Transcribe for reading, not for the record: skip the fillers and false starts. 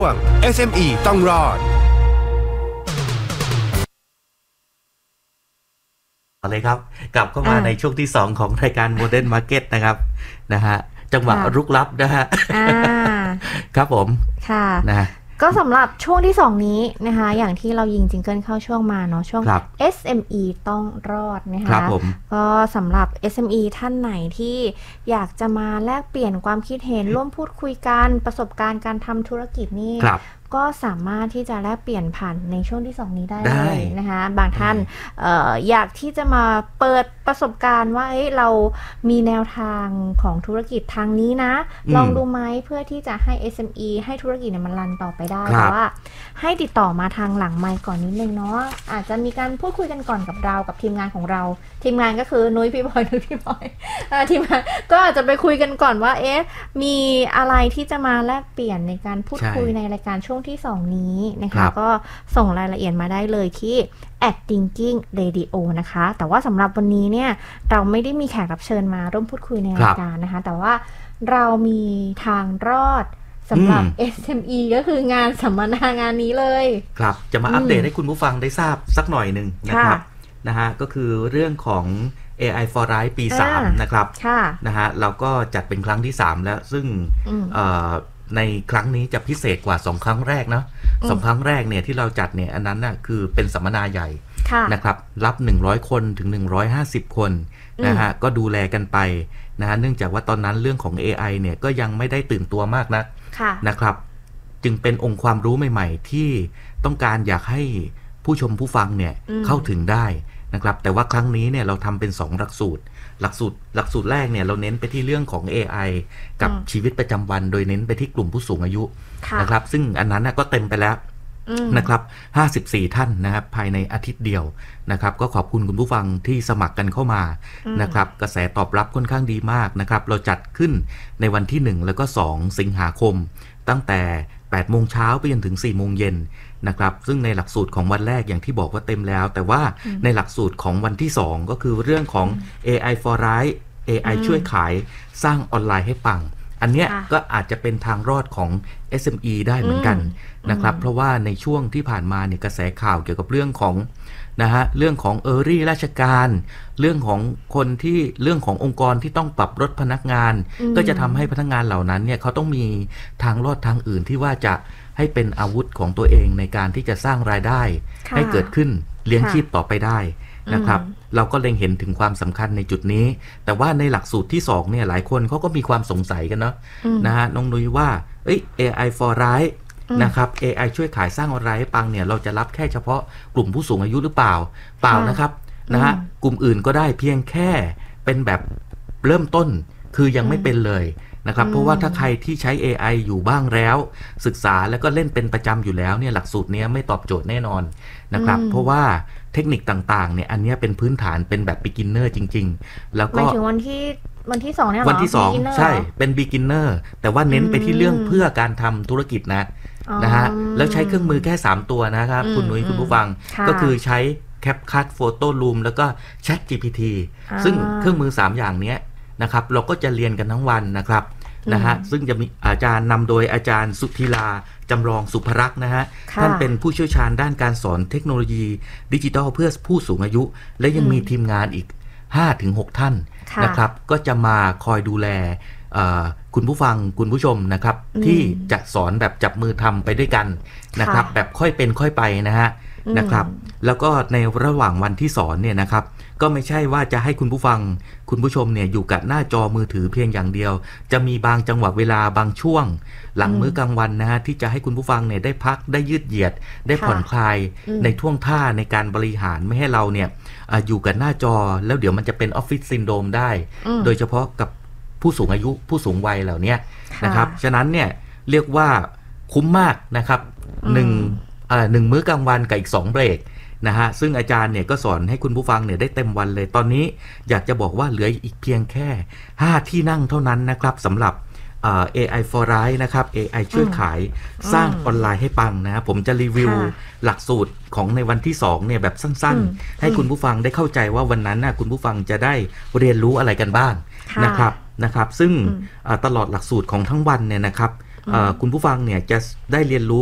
SME ต้องรอดเลยครับกลับเข้ามาในช่วงที่2ของรายการ Modern Market นะครับนะฮะจังหวะรุกลับนะฮะครับผมค่ะนะก็สำหรับช่วงที่2นี้นะคะอย่างที่เรายิงจิงเกิลเข้าช่วงมาเนาะช่วง SME ต้องรอดนะคะก็สำหรับ SME ท่านไหนที่อยากจะมาแลกเปลี่ยนความคิดเห็นร่วมพูดคุยกันประสบการณ์การทำธุรกิจนี่ก็สามารถที่จะแลกเปลี่ยนผ่านในช่วงที่2นี้ได้เลยนะคะบางท่านอยากที่จะมาเปิดประสบการณ์ว่าเรามีแนวทางของธุรกิจทางนี้นะลองดูไหมเพื่อที่จะให้ SME ให้ธุรกิจเนี่ยมันรันต่อไปได้แต่ว่าให้ติดต่อมาทางหลังไมค์ก่อนนิดนึงเนาะอาจจะมีการพูดคุยกันก่อนกับเรากับทีมงานของเราทีมงานก็คือนุ้ยพี่บอยทีมงานก็อาจจะไปคุยกันก่อนว่ามีอะไรที่จะมาแลกเปลี่ยนในการพูดคุยในรายการช่วงที่2นี้นะคะก็ส่งรายละเอียดมาได้เลยที่ @thinking radio นะคะแต่ว่าสำหรับวันนี้เนี่ยเราไม่ได้มีแขกรับเชิญมาร่วมพูดคุยในรายการนะคะแต่ว่าเรามีทางรอดสำหรับ SME ก็คืองานสัมมนางานนี้เลยครับจะมาอัปเดตให้คุณผู้ฟังได้ทราบสักหน่อยหนึ่งนะครับนะฮะก็คือเรื่องของ AI for Life ปี3นะครับนะฮะเราก็จัดเป็นครั้งที่3แล้วซึ่งในครั้งนี้จะพิเศษกว่า2ครั้งแรกนะ2ครั้งแรกเนี่ยที่เราจัดเนี่ยอันนั้นน่ะคือเป็นสัมมนาใหญ่นะครับรับ100คนถึง150คนนะฮะก็ดูแลกันไปนะฮะเนื่องจากว่าตอนนั้นเรื่องของ AI เนี่ยก็ยังไม่ได้ตื่นตัวมากนักนะครับจึงเป็นองค์ความรู้ใหม่ๆที่ต้องการอยากให้ผู้ชมผู้ฟังเนี่ยเข้าถึงได้นะครับแต่ว่าครั้งนี้เนี่ยเราทำเป็น2หลักสูตรแรกเนี่ยเราเน้นไปที่เรื่องของ AI กับชีวิตประจำวันโดยเน้นไปที่กลุ่มผู้สูงอายุนะครับซึ่งอันนั้นก็เต็มไปแล้วนะครับ54ท่านนะครับภายในอาทิตย์เดียวนะครับก็ขอบคุณคุณผู้ฟังที่สมัครกันเข้ามานะครับกระแสตอบรับค่อนข้างดีมากนะครับเราจัดขึ้นในวันที่1แล้วก็2สิงหาคมตั้งแต่8โมงเช้าไปจนถึง4โมงเย็นนะครับซึ่งในหลักสูตรของวันแรกอย่างที่บอกว่าเต็มแล้วแต่ว่าในหลักสูตรของวันที่2ก็คือเรื่องของ AI for Life AI ช่วยขายสร้างออนไลน์ให้ปังอันเนี้ยก็อาจจะเป็นทางรอดของ SME ได้เหมือนกันนะครับเพราะว่าในช่วงที่ผ่านมาเนี่ยกระแสข่าวเกี่ยวกับเรื่องของนะฮะเรื่องของราชการเรื่องของคนที่เรื่องขององค์กรที่ต้องปรับลดพนักงานก็จะทำให้พนักงานเหล่านั้นเนี่ยเขาต้องมีทางรอดทางอื่นที่ว่าจะให้เป็นอาวุธของตัวเองในการที่จะสร้างรายได้ให้เกิดขึ้นเลี้ยงชีพต่อไปได้นะครับเราก็เล็งเห็นถึงความสำคัญในจุดนี้แต่ว่าในหลักสูตรที่2เนี่ยหลายคนเขาก็มีความสงสัยกันเนาะนะฮะน้องนุ้ยว่าAI for Life นะครับ AI ช่วยขายสร้างออนไลน์ให้ปังเนี่ยเราจะรับแค่เฉพาะกลุ่มผู้สูงอายุหรือเปล่านะครับนะฮะกลุ่มอื่นก็ได้เพียงแค่เป็นแบบเริ่มต้นคือยังไม่เป็นเลยนะครับเพราะว่าถ้าใครที่ใช้ AI อยู่บ้างแล้วศึกษาแล้วก็เล่นเป็นประจำอยู่แล้วเนี่ยหลักสูตรนี้ไม่ตอบโจทย์แน่นอนนะครับเพราะว่าเทคนิคต่างๆเนี่ยอันนี้เป็นพื้นฐานเป็นแบบ beginner จริงๆแล้วก็หมายถึงวันที่2เนี่ยหรอวันที่2ใช่เป็น beginner แต่ว่าเน้นไปที่เรื่องเพื่อการทำธุรกิจนะฮะแล้วใช้เครื่องมือแค่3ตัวนะครับคุณนุ้ยคุณผู้ฟังก็คือใช้ CapCut Photo Loom แล้วก็ ChatGPT ซึ่งเครื่องมือ3อย่างนี้นะครับเราก็จะเรียนกันทั้งวันนะครับนะฮะซึ่งจะมีอาจารย์นำโดยอาจารย์สุธีลาจำลองสุภรักษ์นะฮะท่านเป็นผู้เชี่ยวชาญด้านการสอนเทคโนโลยีดิจิทัลเพื่อผู้สูงอายุและยังมีทีมงานอีก 5-6 ท่านนะครับก็จะมาคอยดูแลคุณผู้ฟังคุณผู้ชมนะครับที่จะสอนแบบจับมือทำไปด้วยกันนะครับแบบค่อยเป็นค่อยไปนะครับแล้วก็ในระหว่างวันที่สอนเนี่ยนะครับก็ไม่ใช่ว่าจะให้คุณผู้ฟังคุณผู้ชมเนี่ยอยู่กับหน้าจอมือถือเพียงอย่างเดียวจะมีบางจังหวะเวลาบางช่วงหลังมื้อกลางวันนะฮะที่จะให้คุณผู้ฟังเนี่ยได้พักได้ยืดเหยียดได้ผ่อนคลายในท่วงท่าในการบริหารไม่ให้เราเนี่ยอยู่กับหน้าจอแล้วเดี๋ยวมันจะเป็นออฟฟิศซินโดรมได้โดยเฉพาะกับผู้สูงอายุผู้สูงวัยเหล่านี้นะครับฉะนั้นเนี่ยเรียกว่าคุ้มมากนะครับหนึ่งมื้อกลางวันกับอีก2เบรกนะฮะซึ่งอาจารย์เนี่ยก็สอนให้คุณผู้ฟังเนี่ยได้เต็มวันเลยตอนนี้อยากจะบอกว่าเหลืออีกเพียงแค่5ที่นั่งเท่านั้นนะครับสำหรับAI for Life นะครับ AI ช่วยขายสร้างออนไลน์ให้ปังนะผมจะรีวิวหลักสูตรของในวันที่2เนี่ยแบบสั้นๆให้คุณผู้ฟังได้เข้าใจว่าวันนั้นนะคุณผู้ฟังจะได้เรียนรู้อะไรกันบ้างนะครับซึ่งตลอดหลักสูตรของทั้งวันเนี่ยนะครับคุณผู้ฟังเนี่ยจะได้เรียนรู้